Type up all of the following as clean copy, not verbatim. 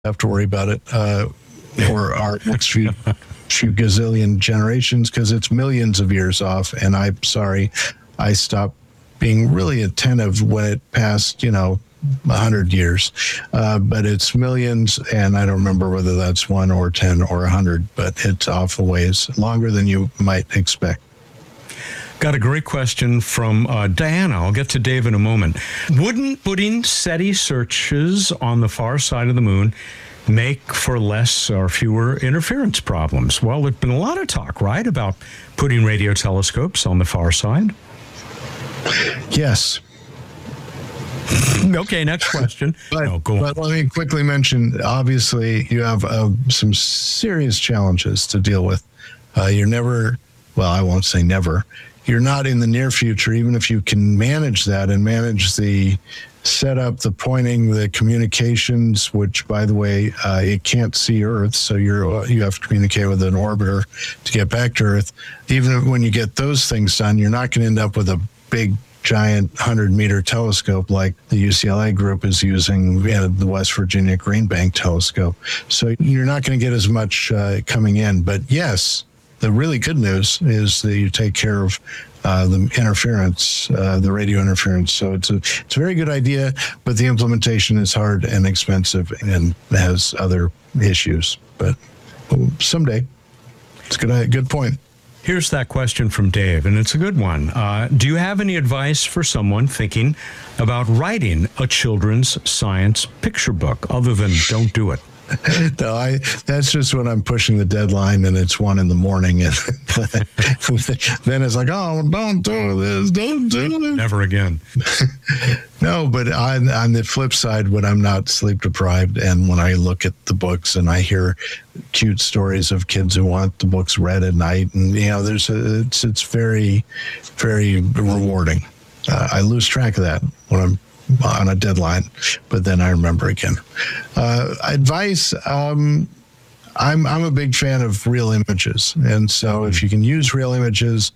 have to worry about it for our next few gazillion generations, because it's millions of years off. And I'm sorry, I stopped being really attentive when it passed, 100 years. But it's millions, and I don't remember whether that's 1 or 10 or 100, but it's off a ways, longer than you might expect. Got a great question from Diana. I'll get to Dave in a moment. Wouldn't putting SETI searches on the far side of the moon make for less or fewer interference problems? Well, there's been a lot of talk, right, about putting radio telescopes on the far side? Yes. Okay, next question. But let me quickly mention, obviously, you have some serious challenges to deal with. You're never, well, I won't say never. You're not in the near future, even if you can manage that and manage the setup, the pointing, the communications, which, by the way, it can't see Earth, so you have to communicate with an orbiter to get back to Earth. Even when you get those things done, you're not going to end up with a big, giant 100-meter telescope like the UCLA group is using, the West Virginia Green Bank telescope. So you're not going to get as much coming in. But yes, the really good news is that you take care of the interference, the radio interference. So it's a very good idea, but the implementation is hard and expensive and has other issues. But someday, it's a good point. Here's that question from Dave, and it's a good one. Do you have any advice for someone thinking about writing a children's science picture book, other than don't do it? No, that's just when I'm pushing the deadline and it's 1 a.m. and then it's like, oh, don't do this, don't do this. Never again. No, but on the flip side, when I'm not sleep deprived and when I look at the books and I hear cute stories of kids who want the books read at night, and it's very, very rewarding. I lose track of that when I'm on a deadline, but then I remember again. Advice, I'm a big fan of real images. And so if you can use real images,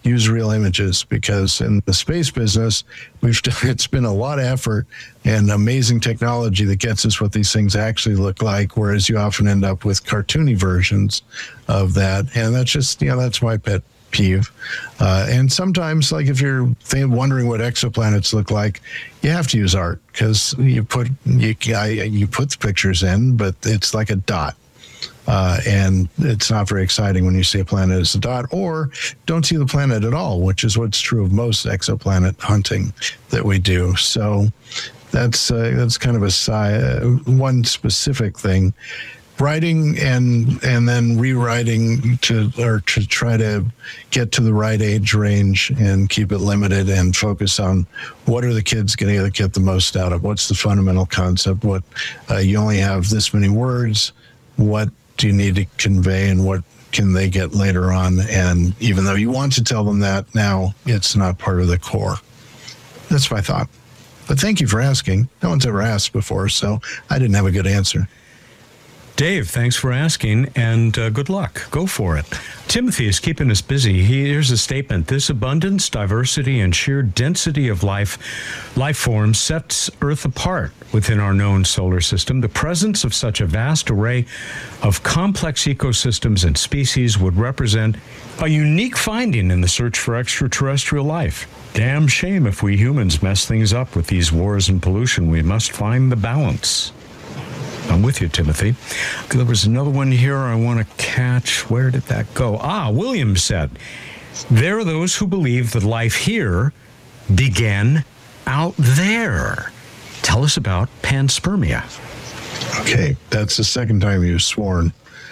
because in the space business, it's been a lot of effort and amazing technology that gets us what these things actually look like, whereas you often end up with cartoony versions of that. And that's just, that's my pet peeve. And sometimes, like if you're wondering what exoplanets look like, you have to use art, because you put the pictures in, but it's like a dot. And it's not very exciting when you see a planet as a dot, or don't see the planet at all, which is what's true of most exoplanet hunting that we do. So that's kind of one specific thing. Writing and then rewriting to try to get to the right age range and keep it limited and focus on what are the kids going to get the most out of? What's the fundamental concept? What you only have this many words. What do you need to convey, and what can they get later on? And even though you want to tell them that now, it's not part of the core. That's my thought. But thank you for asking. No one's ever asked before, so I didn't have a good answer. Dave, thanks for asking, and good luck. Go for it. Timothy is keeping us busy. Here's a statement. This abundance, diversity, and sheer density of life forms sets Earth apart within our known solar system. The presence of such a vast array of complex ecosystems and species would represent a unique finding in the search for extraterrestrial life. Damn shame if we humans mess things up with these wars and pollution. We must find the balance. I'm with you, Timothy. There was another one here I want to catch. Where did that go? William said, there are those who believe that life here began out there. Tell us about panspermia. Okay, that's the second time you've sworn.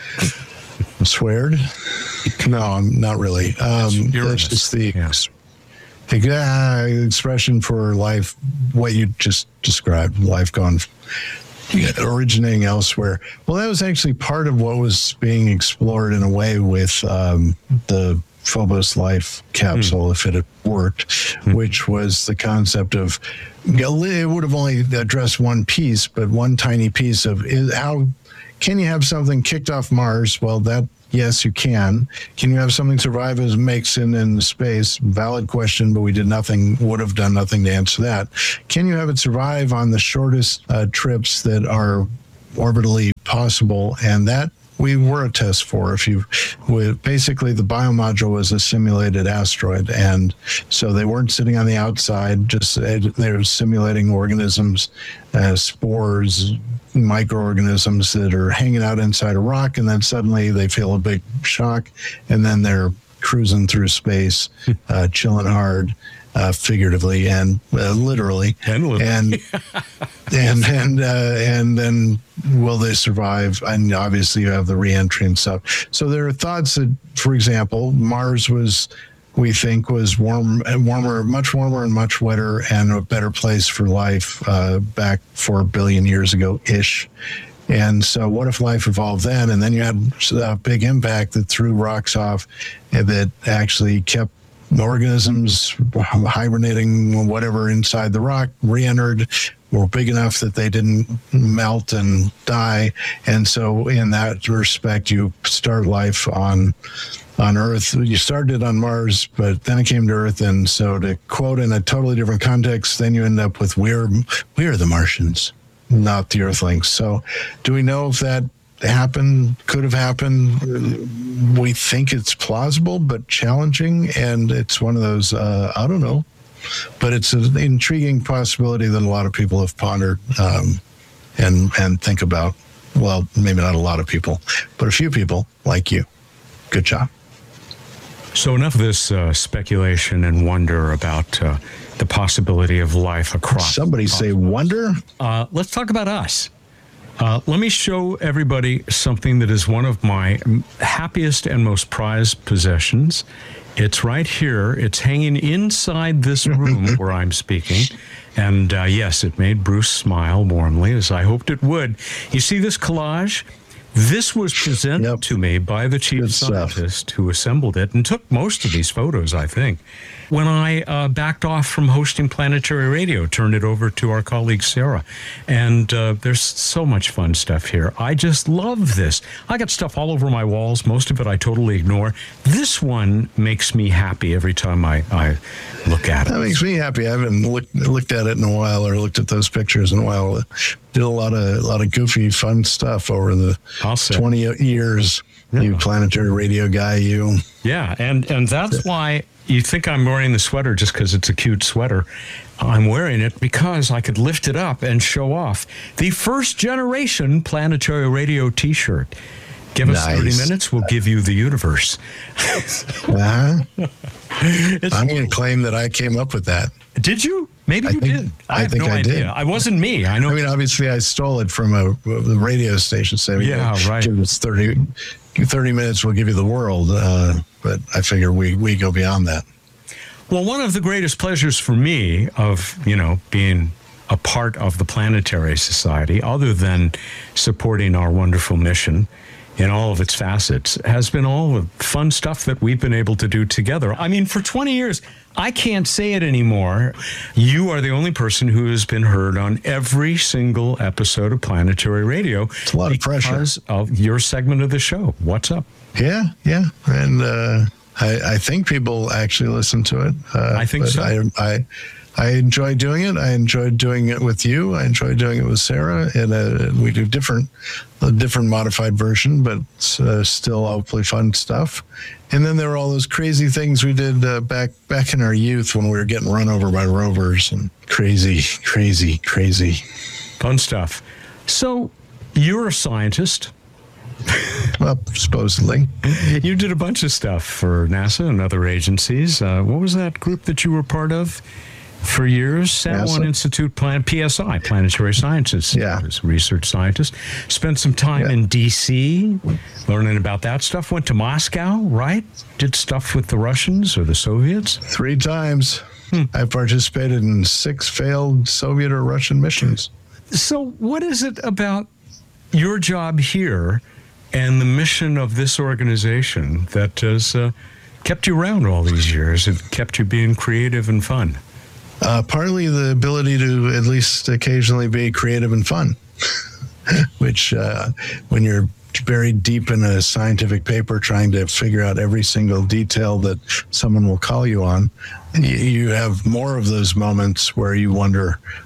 Sweared? No, I'm not really. That's just the expression for life, what you just described, life gone originating elsewhere. Well, that was actually part of what was being explored in a way with the Phobos Life capsule, if it had worked, which was the concept of, it would have only addressed one piece, but one tiny piece of how can you have something kicked off Mars? Well, yes, you can. Can you have something survive as makes in space? Valid question, but we would have done nothing to answer that. Can you have it survive on the shortest trips that are orbitally possible, and that we were a test for. Basically the biomodule was a simulated asteroid, and so they weren't sitting on the outside, just they were simulating organisms, spores, microorganisms that are hanging out inside a rock, and then suddenly they feel a big shock, and then they're cruising through space, chilling hard, figuratively and literally, and then will they survive? And obviously you have the re-entry and stuff. So there are thoughts that, for example, Mars we think was much warmer and much wetter and a better place for life back 4 billion years ago ish. And so what if life evolved then? And then you had a big impact that threw rocks off and that actually kept organisms hibernating, whatever, inside the rock, re-entered, were big enough that they didn't melt and die. And so in that respect, you start life on Earth. You started on Mars, but then it came to Earth. And so, to quote in a totally different context, then you end up with we're the Martians, not the Earthlings. So do we know if that could have happened? We think it's plausible but challenging, and it's one of those I don't know, but it's an intriguing possibility that a lot of people have pondered and think about. Well, maybe not a lot of people, but a few people like you. Good job. So enough of this speculation and wonder about the possibility of life across. Somebody say wonder? Let's talk about us. Let me show everybody something that is one of my happiest and most prized possessions. It's right here. It's hanging inside this room where I'm speaking. And yes, it made Bruce smile warmly, as I hoped it would. You see this collage? This was presented to me by the chief scientist who assembled it and took most of these photos, I think. When I backed off from hosting Planetary Radio, turned it over to our colleague Sarah. And there's so much fun stuff here. I just love this. I got stuff all over my walls. Most of it I totally ignore. This one makes me happy every time I look at it. That makes me happy. I haven't looked at it in a while, or looked at those pictures in a while. Did a lot of goofy, fun stuff over the 20 years. Yeah. You Planetary Radio guy, you. Yeah, and that's why you think I'm wearing the sweater just because it's a cute sweater. I'm wearing it because I could lift it up and show off the first generation Planetary Radio t-shirt. Give us 30 minutes, we'll give you the universe. I'm going to claim that I came up with that. Did you? Maybe you did. I think I did. It wasn't me. I know. I mean, obviously, I stole it from a radio station saying, right. Give us 30 minutes, we'll give you the world. But I figure we go beyond that. Well, one of the greatest pleasures for me of, being a part of the Planetary Society, other than supporting our wonderful mission in all of its facets, has been all the fun stuff that we've been able to do together. I mean, for 20 years, I can't say it anymore. You are the only person who has been heard on every single episode of Planetary Radio. It's a lot of pressure. Because of your segment of the show. What's up? Yeah. And I think people actually listen to it. I think so. I enjoy doing it. I enjoyed doing it with you. I enjoyed doing it with Sarah. And we do a different modified version, but still hopefully fun stuff. And then there were all those crazy things we did back in our youth when we were getting run over by rovers and crazy. Fun stuff. So you're a scientist. Well, supposedly. You did a bunch of stuff for NASA and other agencies. What was that group that you were part of for years? San Juan Institute, PSI, Planetary Sciences. Yeah. Research scientist. Spent some time in D.C. learning about that stuff. Went to Moscow, right? Did stuff with the Russians or the Soviets? 3 times. I participated in 6 failed Soviet or Russian missions. So what is it about your job here and the mission of this organization that has kept you around all these years and kept you being creative and fun? Partly the ability to at least occasionally be creative and fun, which when you're buried deep in a scientific paper trying to figure out every single detail that someone will call you on, you have more of those moments where you wonder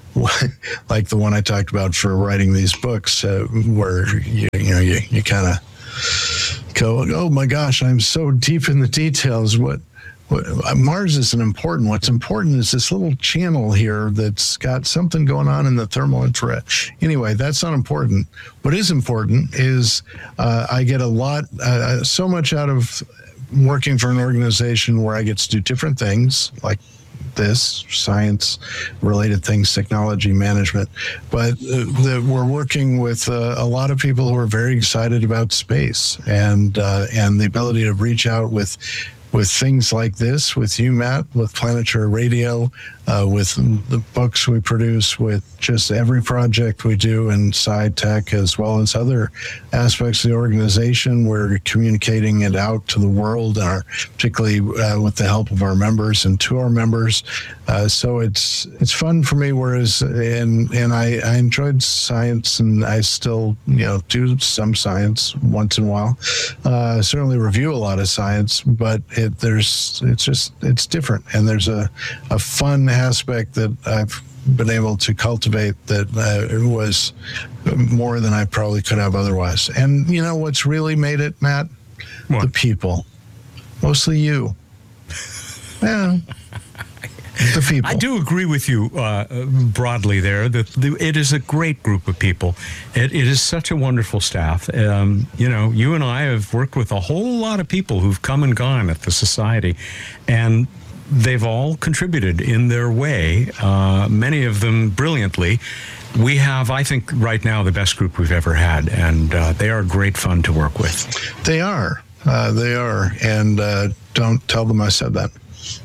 like the one I talked about for writing these books, where you kind of go, oh my gosh, I'm so deep in the details. What Mars isn't important. What's important is this little channel here that's got something going on in the thermal infrared. Anyway, that's not important. What is important is I get so much out of working for an organization where I get to do different things, like this, science-related things, technology management. But we're working with a lot of people who are very excited about space and the ability to reach out with things like this, with you, Matt, with Planetary Radio, with the books we produce, with just every project we do in SciTech, as well as other aspects of the organization. We're communicating it out to the world, particularly with the help of our members and to our members. So it's fun for me. Whereas, and I enjoyed science, and I still do some science once in a while. Certainly review a lot of science, but it's different, and there's a fun aspect that I've been able to cultivate that was more than I probably could have otherwise. And what's really made it, Matt? What? The people, mostly you. Yeah. The people. I do agree with you broadly there that it is a great group of people. It is such a wonderful staff. You and I have worked with a whole lot of people who've come and gone at the Society, and they've all contributed in their way, many of them brilliantly. We have, I think, right now the best group we've ever had, and they are great fun to work with. They are. And don't tell them I said that.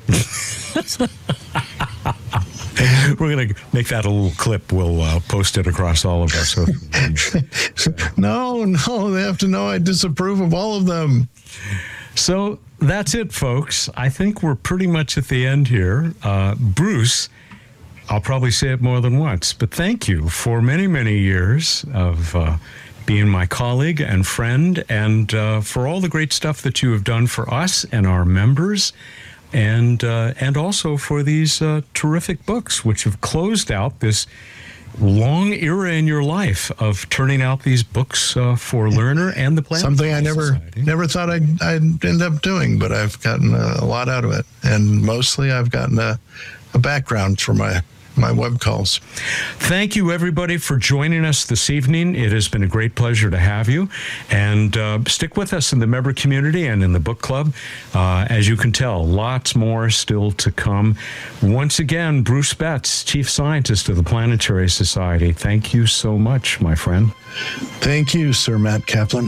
We're going to make that a little clip. We'll post it across all of us. No, they have to know I disapprove of all of them. So that's it, folks. I think we're pretty much at the end here. Bruce, I'll probably say it more than once, but thank you for many, many years of being my colleague and friend, and for all the great stuff that you have done for us and our members. And also for these terrific books, which have closed out this long era in your life of turning out these books for Lerner and the Planet. Something I never thought I'd end up doing, but I've gotten a lot out of it. And mostly I've gotten a background for my web calls. Thank you, everybody, for joining us this evening. It has been a great pleasure to have you. And stick with us in the member community and in the book club. As you can tell, lots more still to come. Once again, Bruce Betts, Chief Scientist of the Planetary Society. Thank you so much, my friend. Thank you, Sir Matt Kaplan.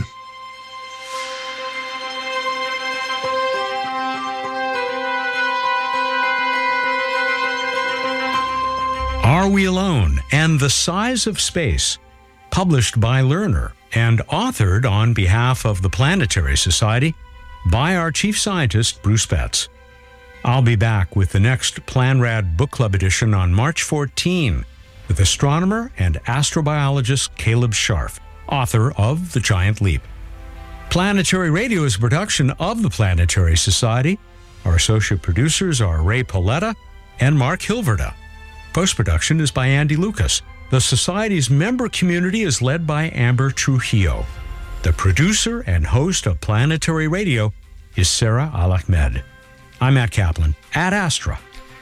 Are We Alone? And the Size of Space, published by Lerner and authored on behalf of the Planetary Society by our Chief Scientist, Bruce Betts. I'll be back with the next PlanRad Book Club edition on March 14 with astronomer and astrobiologist Caleb Scharf, author of The Giant Leap. Planetary Radio is a production of the Planetary Society. Our associate producers are Ray Paletta and Mark Hilverda. Post-production is by Andy Lucas. The Society's member community is led by Amber Trujillo. The producer and host of Planetary Radio is Sarah Al-Ahmed. I'm Matt Kaplan, at Astra.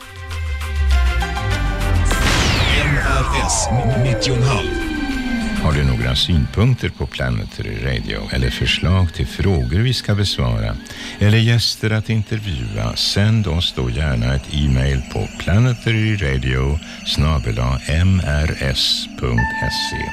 NRS 90,5. Har du några synpunkter på Planetary Radio eller förslag till frågor vi ska besvara eller gäster att intervjua, sänd oss då gärna ett e-mail på planetaryradio@mrs.se.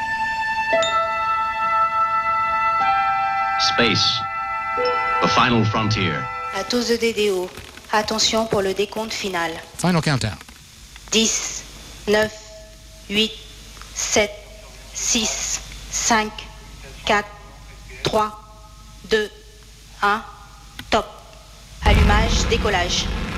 Space, the final frontier. À tous EDDO, attention pour le décompte final. Final countdown. 10, 9, 8, 7, 6, 5, 4, 3, 2, 1, top. Allumage, décollage.